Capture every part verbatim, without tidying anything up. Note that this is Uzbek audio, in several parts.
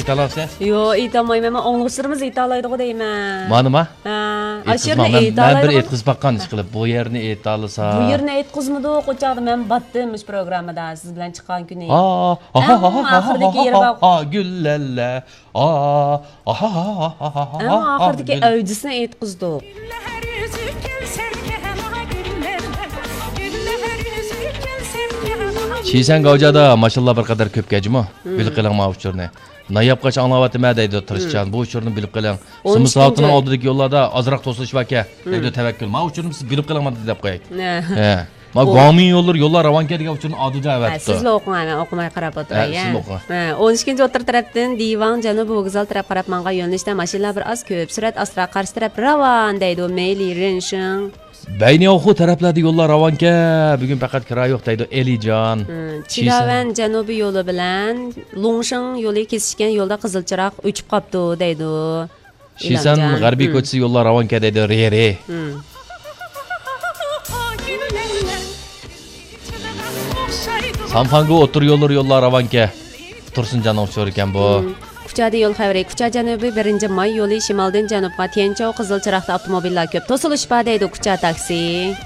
aytalasınız? Yo, aytamayman. Men oğluşlarımız aytalaydı deyman. Mana ma? Ha, aşırı aytalaydı. Ben bir aytqizib baqqan ish qilib, bu yerini aytalasa. Bu yerini aytqizmadi, qo'chaqda men batdim ish programmada siz bilan chiqqan kuni. Ha, ha, ha, ha, oxirdagi yeri bor. Ha, gullalla. Ha, ha, ha, ha, ha. Ama oxirdagi avjisini aytqizdik. Şiysen gavcada maşallah bir kadar köp gecmi. Bilip qiling ma uçurni. Nayapqaç anglavatma deydi tirishchan. Bu uçurni bilip qiling. Simiz saltining oldidagi yo'llarda ozroq to'silish vaka. Deydi tavakkul. Ma uçurni siz bilip qiling ma deb qo'ying. He. Ma gomin yo'llar yo'llar ravanka degan uçurni odida avatdi. Sizlar o'qimang, o'qimay qarab o'tiray. Ha, o'n ikkinchi o'tir tarafdan divan janubi vokzal taraf qarab menga yo'nalishda mashinalar bir oz ko'p. Surat astra qarshi taraf ravan deydi. Meyli rinshin. Bayni oxu taraflarda yo'llar ravanka. Bugun faqat kira yo'q deydi Elijon. Chilavan janubiy yo'li bilan Longshin yo'li kesishgan yo'lda qizil chiroq o'chib qopti deydi. Shisan g'arbiy ko'chasi yo'llar ravanka deydi Rere. Samfango o'tir yo'llar yo'llar ravanka. Tursunjon o'xshar ekan bu. Kuchada yo'l xavri, Kucha janubiy birinchi may yo'li shimoldan janubga Tianchao qizil chiroqda avtomobillar ko'p. To'silish bor deydi Kucha taksi.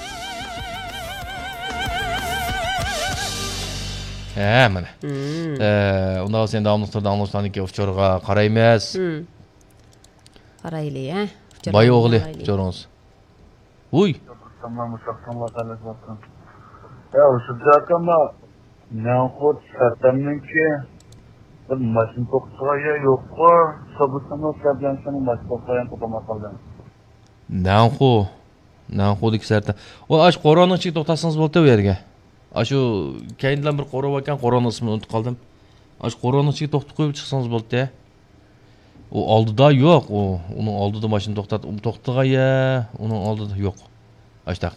Ha, mana. Eh, undan sen davomli turda anglashlaniki uchurga qaraymiz. Qarayli, ha. Bay o'g'li uchurimiz. Uy. Tamam, uşaqdan vatandaşlardan. Ya, şu zakama ne xod satamınki bir maşın to'qsoqqa yo'qqa, sabırsızlıkla sablansanın başqa qo'yan to'qamasaldan. Nanxu. Nanxudagi sarta. O ash qo'roni ichiga to'xtasangiz bo'ldi bu yerga. Ashu keyindan bir qo'rov ekan, qo'roni ismini unutib qoldim. Ash qo'roni ichiga to'xtatib qo'yib chiqsangiz bo'ldi-da. O oldida yo'q, o uning oldida mashina to'xtatib, to'xtag'aya, uning oldida yo'q. Ashtaq.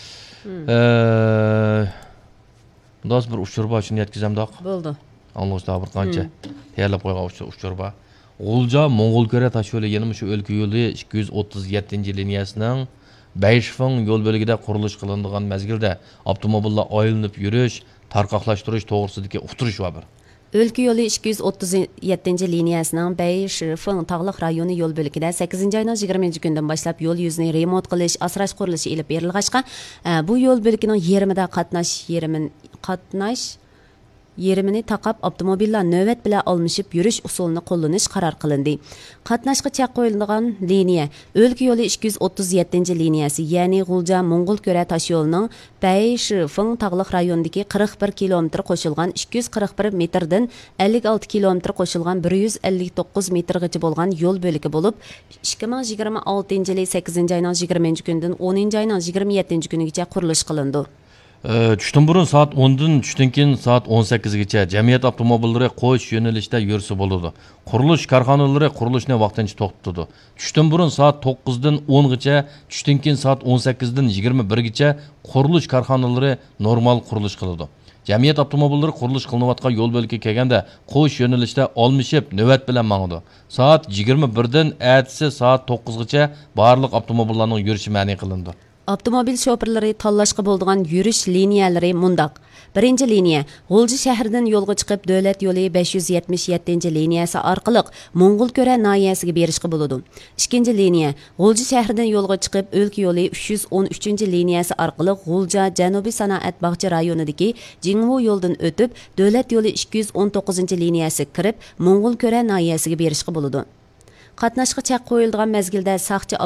Eh, bundas bir uchurba shuni yetkazamdoq. Bo'ldi. Anglashda bir qancha tayyorlab qo'ygan uchurba. G'ulja Mo'ng'ulko'ra tashyo'li yana shu o'lka yo'li ikki yuz o'ttiz yettinchi liniyasining Bayshfeng yo'l bo'ligida qurilish qilinadigan mezgilda avtomobillar aylanib yurish, tarqoqlashtirish to'g'risidagi uqtirish va bir. O'lka yo'li ikki yuz o'ttiz yettinchi liniyasining Bayshfeng tog'liq rayoni yo'l bo'ligida sakkizinchi oyning yigirmanchi kundan boshlab yo'l yuzini remont qilish, asrash qurilishi elib berilg'achqa, bu yo'l bo'ligining yerimida qatnash yerimin qatnash yerimini taqab avtomobillar navbat bilan almashib yurish usulini qo'llanish qaror qilindi. Qatnashga chek qo'yilgan liniya O'lka yo'li ikki yuz o'ttiz yettinchi liniyasi, ya'ni G'ulja Mo'ng'ulko'ra tosh yo'lining Bayshfeng tog'liq rayonidagi qirq bir kilometr qo'shilgan ikki yuz qirq bir metrdan ellik olti kilometr qo'shilgan bir yuz ellik to'qqiz metrgacha bo'lgan yo'l bo'ligi bo'lib, ikki ming yigirma oltinchi yil sakkizinchi oyning yigirmanchi kundan o'ninchi oyning yigirma yettinchi kunigacha qurilish qilindi. Tushdan burun soat o'ndan tushdan keyin soat o'n sakkizgacha jamiyat avtomobillari qo'sh yo'nalishda yursa bo'ladi. Qurilish korxonalari qurilishni vaqtincha to'xtatdi. Tushdan burun soat to'qqizdan o'ngacha, tushdan keyin soat o'n sakkizdan yigirma birgacha qurilish korxonalari normal qurilish qiladi. Jamiyat avtomobillari qurilish qilinayotgan yo'l bo'ligiga kelganda qo'sh yo'nalishda olmishib navbat bilan mangdi. Soat yigirma birdan ertasi soat to'qqizgacha barliq avtomobillarning yurishi ma'ni qilindi. Avtomobil şoförləri tanlashqa bo'ladigan yurish liniyalari mundaq. Birinchi liniya G'ulji shahridan yo'lga chiqib davlat yo'li besh yuz yetmish yettinchi liniyasi orqali Mo'ng'ulko'ra noyasiga berishga bo'ladi. Ikkinchi liniya G'ulji shahridan yo'lga chiqib O'lka yo'li uch yuz o'n uchinchi liniyasi orqali G'ulja Janubiy sanoat bog'cha rayonidagi Jingwu yo'ldan o'tib davlat yo'li ikki yuz o'n to'qqizinchi liniyasi kirib Mo'ng'ulko'ra noyasiga berishga bo'ladi. Qatnashga chek qo'yilgan mezgilda saqchi